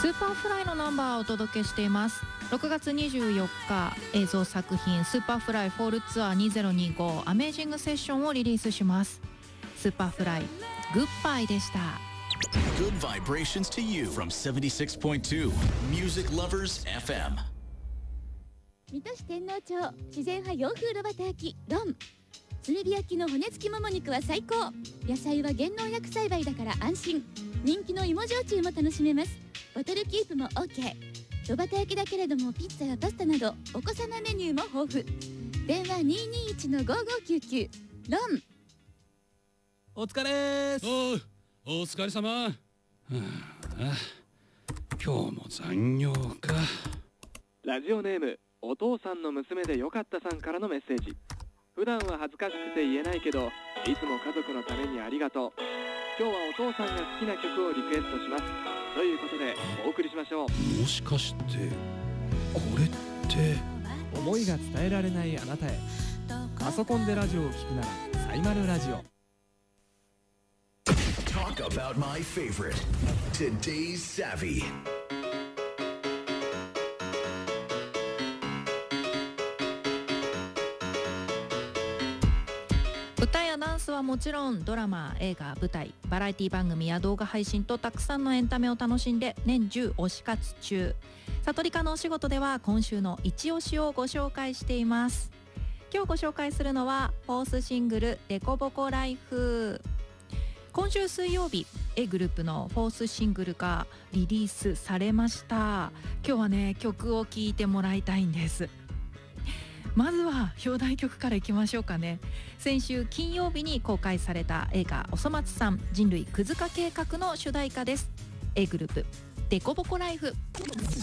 スーパーフライのナンバーをお届けしています。6月24日映像作品スーパーフライフォールツアー2025アメージングセッションをリリースします。スーパーフライグッバイでした。 Good vibrations to you from 76.2 Music Lovers FM。 水戸市天王町自然派洋風炉端焼きロン。炭火焼きの骨付きもも肉は最高。野菜は減農薬栽培だから安心。人気の芋焼酎も楽しめます。ボトルキープも OK。 炉端焼きだけれどもピッツァやパスタなどお子様メニューも豊富。電話 221-5599 ロン。 お疲れーす。 お疲れ様。今日も残業か。 ラジオネームお父さんの娘でよかったさんからのメッセージ。普段は恥ずかしくて言えないけどいつも家族のためにありがとう。今日はお父さんが好きな曲をリクエストしますということでお送りしましょう。 もしかしてこれって思いが伝えられないあなたへ。パソコンでラジオを聞くならサイマルラジオ。 Talk about my favorite Today's Savvy。 歌やダンスはもちろんドラマ、映画、舞台、バラエティ番組や動画配信とたくさんのエンタメを楽しんで年中推し活中。サトリカのお仕事では今週の一押しをご紹介しています。今日ご紹介するのはフォースシングルデコボコライフ。今週水曜日 A グループのフォースシングルがリリースされました。今日はね曲を聴いてもらいたいんです。まずは表題曲からいきましょうかね。先週金曜日に公開された映画おそ松さん人類くず化計画の主題歌です。 A グループデコボコライフ。